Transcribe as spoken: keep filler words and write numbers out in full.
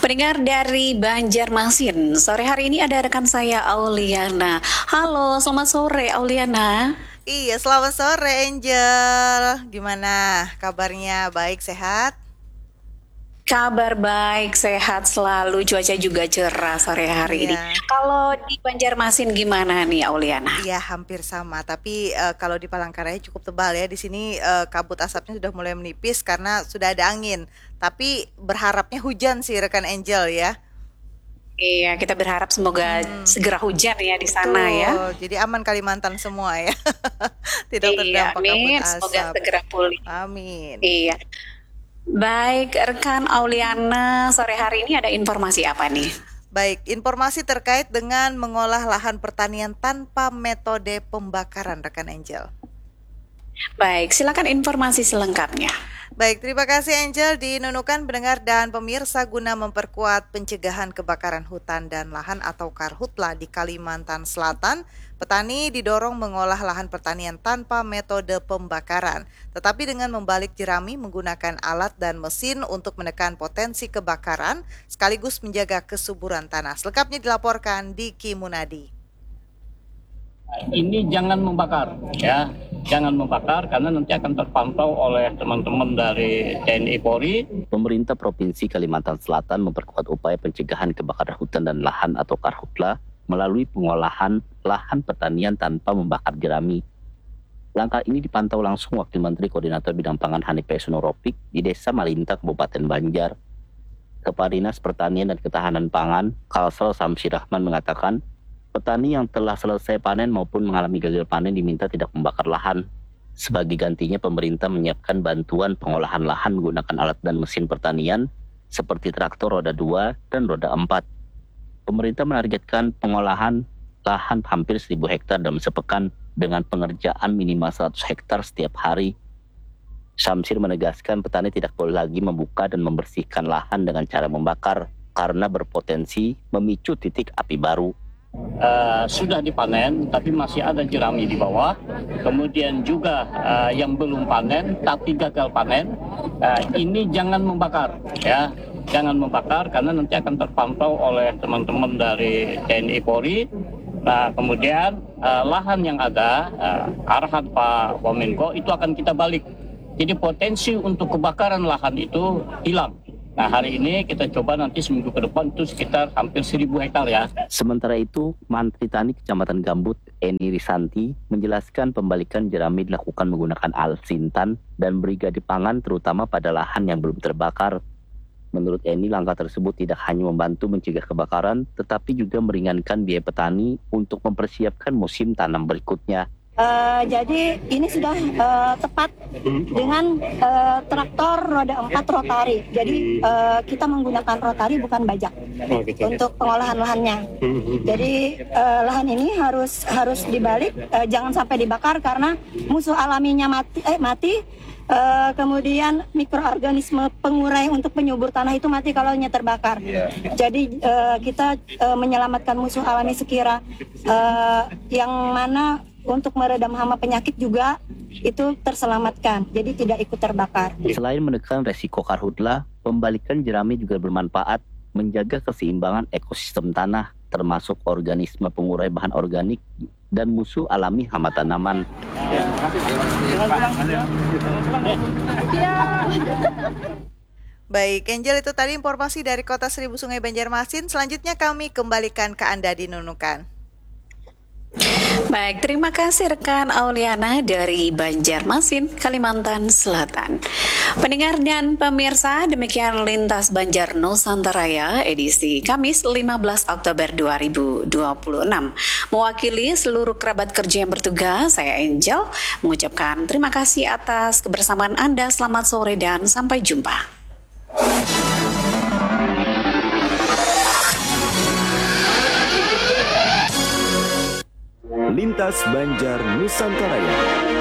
Pendengar dari Banjarmasin, sore hari ini ada rekan saya Auliana. Halo, selamat sore Auliana. Iya, selamat sore Angel. Gimana kabarnya? Baik, sehat? Kabar baik, sehat selalu, cuaca juga cerah sore hari ini. Iya, Kalau di Banjarmasin gimana nih Auliana? iya hampir sama. Tapi eh, kalau di Palangkaraya cukup tebal ya. Di sini eh, kabut asapnya sudah mulai menipis karena sudah ada angin. Tapi berharapnya hujan sih rekan Angel ya. Iya, kita berharap semoga Hmm, segera hujan ya di sana ya. betul. Jadi aman Kalimantan semua ya. Tidak Iya, terdampak kabut amin, semoga asap. segera pulih. Amin. Iya. Baik, rekan Auliana, sore hari ini ada informasi apa nih? Baik, informasi terkait dengan mengolah lahan pertanian tanpa metode pembakaran rekan Angel. Baik, silakan informasi selengkapnya. Baik, terima kasih Angel dinunukan pendengar dan pemirsa guna memperkuat pencegahan kebakaran hutan dan lahan atau Karhutla di Kalimantan Selatan. Petani didorong mengolah lahan pertanian tanpa metode pembakaran, tetapi dengan membalik jerami menggunakan alat dan mesin untuk menekan potensi kebakaran sekaligus menjaga kesuburan tanah. Selengkapnya dilaporkan Diki Munadi. Ini jangan membakar ya, jangan membakar karena nanti akan terpantau oleh teman-teman dari T N I Polri. Pemerintah Provinsi Kalimantan Selatan memperkuat upaya pencegahan kebakaran hutan dan lahan atau Karhutla melalui pengolahan lahan pertanian tanpa membakar jerami. Langkah ini dipantau langsung Wakil Menteri Koordinator Bidang Pangan Hanif Ropik di Desa Malinta, Kabupaten Banjar. Kepala Dinas Pertanian dan Ketahanan Pangan, Kalsel Samsi Rahman mengatakan, petani yang telah selesai panen maupun mengalami gagal panen diminta tidak membakar lahan. Sebagai gantinya, pemerintah menyiapkan bantuan pengolahan lahan menggunakan alat dan mesin pertanian seperti traktor roda dua dan roda empat. Pemerintah menargetkan pengolahan lahan hampir seribu hektar dalam sepekan dengan pengerjaan minimal seratus hektar setiap hari. Syamsir menegaskan petani tidak boleh lagi membuka dan membersihkan lahan dengan cara membakar karena berpotensi memicu titik api baru. Eh, sudah dipanen tapi masih ada jerami di bawah. Kemudian juga eh, yang belum panen tapi gagal panen, eh, ini jangan membakar ya, jangan membakar karena nanti akan terpantau oleh teman-teman dari T N I Polri. Nah, kemudian eh, lahan yang ada, eh, arahan Pak Wamenko itu akan kita balik. Jadi potensi untuk kebakaran lahan itu hilang. Nah, hari ini kita coba nanti seminggu ke depan itu sekitar hampir seribu hektar ya. Sementara itu, Mantri Tani Kecamatan Gambut, Eni Risanti, menjelaskan pembalikan jerami dilakukan menggunakan alat sintan dan brigade pangan terutama pada lahan yang belum terbakar. Menurut Eni, langkah tersebut tidak hanya membantu mencegah kebakaran, tetapi juga meringankan biaya petani untuk mempersiapkan musim tanam berikutnya. Uh, jadi ini sudah uh, tepat dengan uh, traktor roda empat rotari. Jadi uh, kita menggunakan rotari bukan bajak untuk pengolahan lahannya. Jadi uh, lahan ini harus harus dibalik, uh, jangan sampai dibakar karena musuh alaminya mati. Eh, mati. Uh, kemudian mikroorganisme pengurai untuk penyubur tanah itu mati kalau nya terbakar. Jadi uh, kita uh, menyelamatkan musuh alami sekira uh, yang mana untuk meredam hama penyakit juga itu terselamatkan, jadi tidak ikut terbakar. Selain menekan resiko karhutla, pembalikan jerami juga bermanfaat menjaga keseimbangan ekosistem tanah, termasuk organisme pengurai bahan organik dan musuh alami hama tanaman. Baik, Angel itu tadi informasi dari Kota Seribu Sungai Banjarmasin. Selanjutnya kami kembalikan ke Anda di Nunukan. Baik, terima kasih rekan Auliana dari Banjarmasin, Kalimantan Selatan. Pendengar dan pemirsa, demikian Lintas Banjar Nusantara edisi Kamis lima belas Oktober dua ribu dua puluh enam. Mewakili seluruh kerabat kerja yang bertugas, saya Angel mengucapkan terima kasih atas kebersamaan Anda. Selamat sore dan sampai jumpa. Lintas Banjar Nusantara.